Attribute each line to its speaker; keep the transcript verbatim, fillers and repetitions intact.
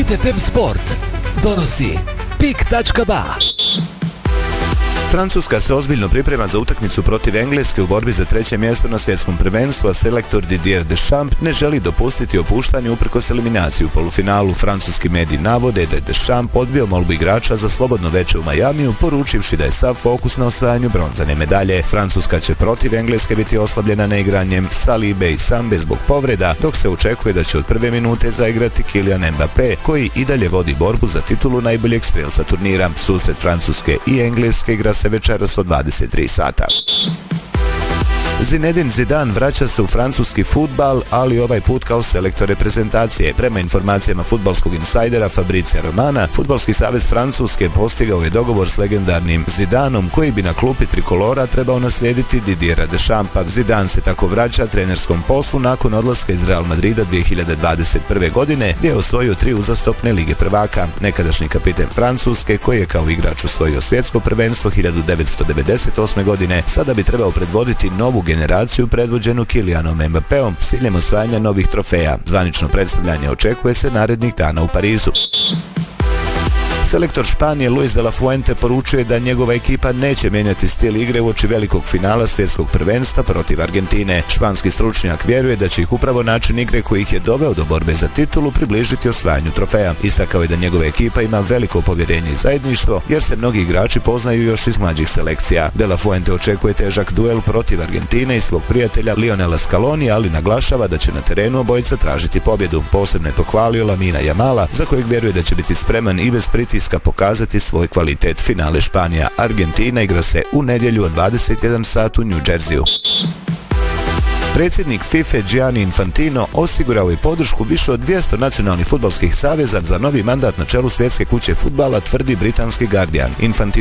Speaker 1: Hit F M Sport donosi pik tačka ba.
Speaker 2: Francuska se ozbiljno priprema za utakmicu protiv Engleske u borbi za treće mjesto na svjetskom prvenstvu, a selektor Didier Deschamps ne želi dopustiti opuštanje uprkos eliminaciji u polufinalu. Francuski mediji navode da je Deschamps odbio molbu igrača za slobodno veče u Majamiju, poručivši da je sav fokus na osvajanju bronzane medalje. Francuska će protiv Engleske biti oslabljena neigranjem Salibe i Sambe zbog povreda, dok se očekuje da će od prve minute zaigrati Kylian Mbappé, koji i dalje vodi borbu za titulu najboljeg strelca turnira. Susret Francuske i Engleske igra se večeras od dvadeset tri sata. Zinedine Zidane vraća se u francuski fudbal, ali ovaj put kao selektor reprezentacije. Prema informacijama fudbalskog insajdera Fabricija Romana, Fudbalski savez Francuske postigao je dogovor s legendarnim Zidanom, koji bi na klupi trikolora trebao naslijediti Didiera Deschampa. Zidane se tako vraća trenerskom poslu nakon odlaska iz Real Madrida dvije hiljade dvadeset prve. godine, gdje je osvojio tri uzastopne lige prvaka. Nekadašnji kapiten Francuske, koji je kao igrač osvojio svjetsko prvenstvo hiljadu devetsto devedeset osme. godine, sada bi trebao predvoditi novu generaciju predvođenu Kylianom Mbappéom s ciljem osvajanja novih trofeja. Zvanično predstavljanje očekuje se narednih dana u Parizu. Selektor Španije Luis de la Fuente poručuje da njegova ekipa neće mijenjati stil igre uoči velikog finala svjetskog prvenstva protiv Argentine. Španski stručnjak vjeruje da će ih upravo način igre koji ih je doveo do borbe za titulu približiti osvajanju trofeja. Istakao je da njegova ekipa ima veliko povjerenje i zajedništvo, jer se mnogi igrači poznaju još iz mlađih selekcija. De la Fuente očekuje težak duel protiv Argentine i svog prijatelja Lionela Scaloni, ali naglašava da će na terenu obojica tražiti pobjedu. Posebno je pohvalio Lamina Jamala, za kojeg vjeruje da će biti spreman i bez pritiska pokazati svoj kvalitet. Finale Španija Argentina igra se u nedjelju od dvadeset jedan sat u New Jerseyu. Predsjednik FIFA Gianni Infantino osigurao je podršku više od dvjesto nacionalnih fudbalskih saveza za novi mandat na čelu svjetske kuće fudbala, tvrdi britanski Guardian. Infantino